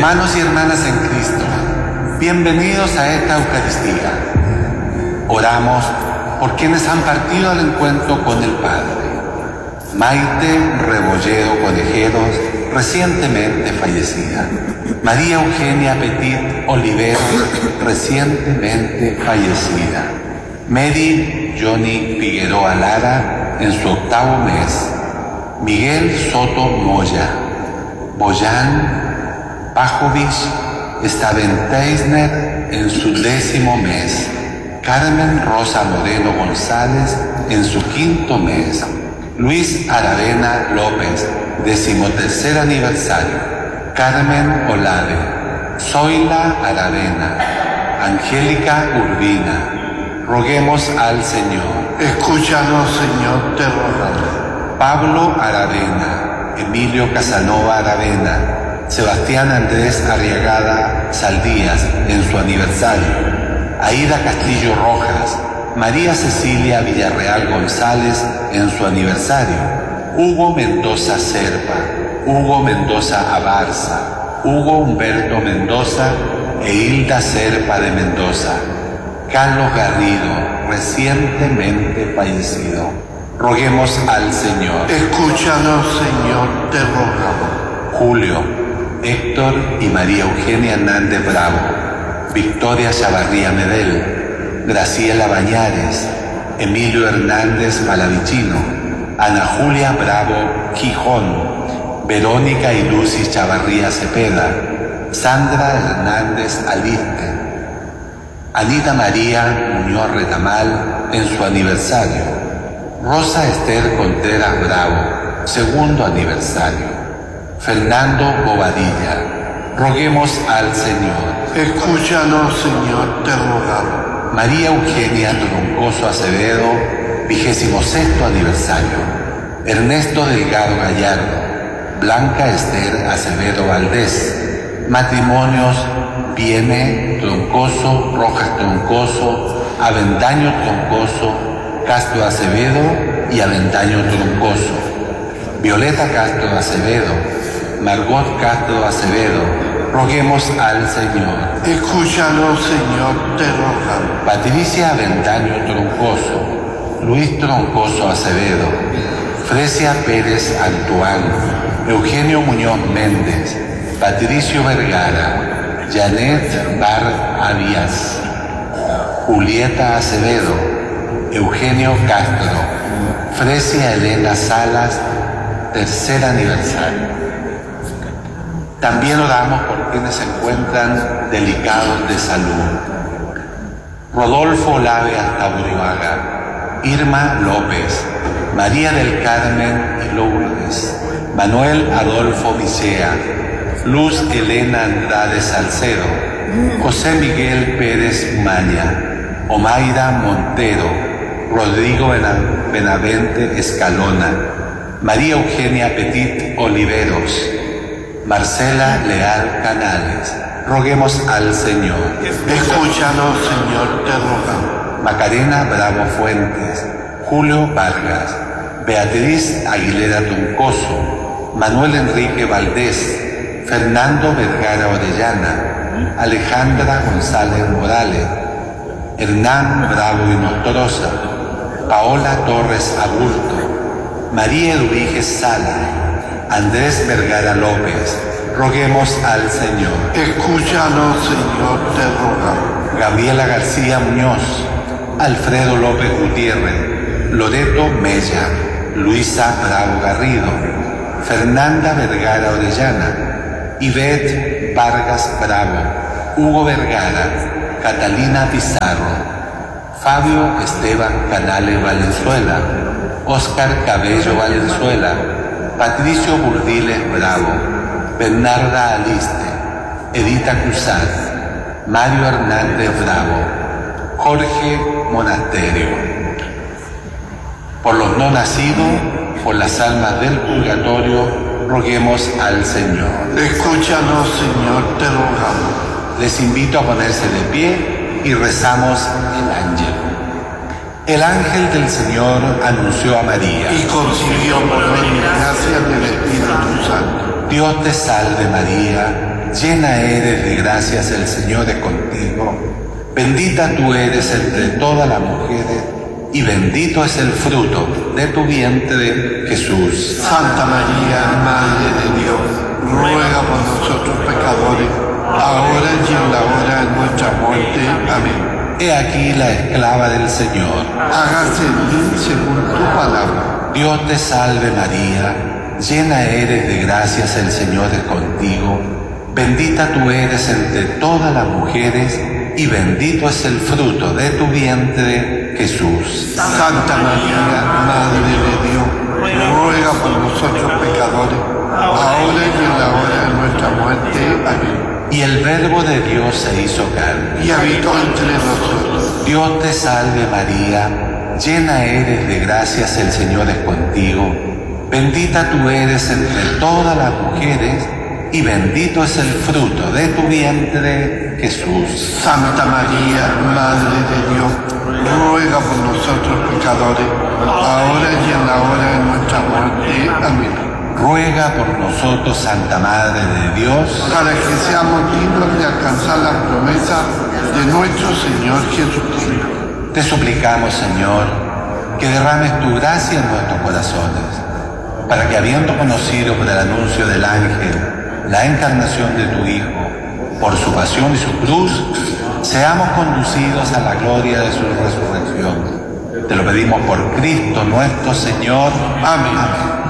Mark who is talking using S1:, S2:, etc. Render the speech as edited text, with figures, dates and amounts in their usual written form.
S1: Hermanos y hermanas en Cristo, bienvenidos a esta Eucaristía. Oramos por quienes han partido al encuentro con el Padre. Maite Rebolledo Conejeros, recientemente fallecida. María Eugenia Petit Oliveros, recientemente fallecida. Mary Johnny Figueroa Lara, en su 8º mes. Miguel Soto Moya. Boyan Pajovich Staventeisner, en su 10º mes. Carmen Rosa Moreno González, en su 5º mes. Luis Aravena López, 13º aniversario. Carmen Olave. Zoila Aravena. Angélica Urbina. Roguemos al Señor.
S2: Escúchanos, Señor, te rogamos.
S1: Pablo Aravena. Emilio Casanova Aravena. Sebastián Andrés Arriagada Saldías, en su aniversario. Aida Castillo Rojas. María Cecilia Villarreal González, en su aniversario. Hugo Mendoza Serpa. Hugo Mendoza Abarza. Hugo Humberto Mendoza e Hilda Serpa de Mendoza. Carlos Garrido, recientemente fallecido. Roguemos al Señor.
S2: Escúchanos, Señor, te rogamos.
S1: Julio, Héctor y María Eugenia Hernández Bravo. Victoria Chavarría Medel. Graciela Bañares. Emilio Hernández Malavicino. Ana Julia Bravo Gijón. Verónica y Lucy Chavarría Cepeda. Sandra Hernández Aliste. Anita María Muñoz Retamal, en su aniversario. Rosa Esther Contreras Bravo, 2º aniversario. Fernando Bobadilla. Roguemos al Señor.
S2: Escúchanos, Señor, te rogamos.
S1: María Eugenia Troncoso Acevedo, 26º aniversario. Ernesto Delgado Gallardo. Blanca Esther Acevedo Valdés. Matrimonios Viene Troncoso, Rojas Troncoso, Avendaño Troncoso, Castro Acevedo y Avendaño Troncoso. Violeta Castro Acevedo. Margot Castro Acevedo. Roguemos al Señor.
S2: Escúchanos, Señor, te rogamos.
S1: Patricia Avendaño Troncoso. Luis Troncoso Acevedo. Fresia Pérez Antoine. Eugenio Muñoz Méndez. Patricio Vergara. Janet Bar Arias. Julieta Acevedo. Eugenio Castro. Fresia Elena Salas, 3º aniversario. También oramos por quienes se encuentran delicados de salud. Rodolfo Olave Astaburioaga. Irma López. María del Carmen y Lourdes. Manuel Adolfo Micea. Luz Elena Andrade Salcedo. José Miguel Pérez Maña. Omaira Montero. Rodrigo Benavente Escalona. María Eugenia Petit Oliveros. Marcela Leal Canales. Roguemos al Señor.
S2: Escúchanos, Señor, te rogamos.
S1: Macarena Bravo Fuentes. Julio Vargas. Beatriz Aguilera Troncoso. Manuel Enrique Valdés. Fernando Vergara Orellana. Alejandra González Morales. Hernán Bravo y Nostroza. Paola Torres Aburto. María Eduviges Sala. Andrés Vergara López. Roguemos al Señor.
S2: Escúchanos, Señor, te rogamos.
S1: Gabriela García Muñoz. Alfredo López Gutiérrez. Loreto Mella. Luisa Bravo Garrido. Fernanda Vergara Orellana. Ivette Vargas Bravo. Hugo Vergara. Catalina Pizarro. Fabio Esteban Canales Valenzuela. Óscar Cabello Valenzuela. Patricio Burdiles Bravo. Bernarda Aliste. Edita Cruzat. Mario Hernández Bravo. Jorge Monasterio. Por los no nacidos, por las almas del purgatorio, roguemos al Señor.
S2: Escúchanos, Señor, te rogamos.
S1: Les invito a ponerse de pie y rezamos el ángel. El ángel del Señor anunció a María.
S2: Y concibió por la gracia del Espíritu Santo.
S1: Dios te salve María, llena eres de gracias, el Señor es contigo. Bendita tú eres entre todas las mujeres, y bendito es el fruto de tu vientre, Jesús.
S2: Santa María, Madre de Dios, ruega por nosotros pecadores, ahora y en la hora de nuestra muerte. Amén.
S1: He aquí la esclava del Señor.
S2: Hágase en mí según tu palabra.
S1: Dios te salve María, llena eres de gracias, el Señor es contigo. Bendita tú eres entre todas las mujeres, y bendito es el fruto de tu vientre, Jesús.
S2: Santa María, Madre de Dios, ruega por nosotros pecadores, ahora y en la hora de nuestra muerte. Amén.
S1: Y el Verbo de Dios se hizo carne.
S2: Y habitó entre nosotros.
S1: Dios te salve María, llena eres de gracias, el Señor es contigo. Bendita tú eres entre todas las mujeres, y bendito es el fruto de tu vientre, Jesús.
S2: Santa María, Madre de Dios, ruega por nosotros pecadores, ahora y en la hora de nuestra muerte. Amén.
S1: Ruega por nosotros, Santa Madre de Dios,
S2: para que seamos dignos de alcanzar las promesas de nuestro Señor Jesucristo.
S1: te suplicamos, Señor, que derrames tu gracia en nuestros corazones, para que, habiendo conocido por el anuncio del ángel la encarnación de tu Hijo, por su pasión y su cruz, seamos conducidos a la gloria de su resurrección. Te lo pedimos por Cristo nuestro Señor. Amén.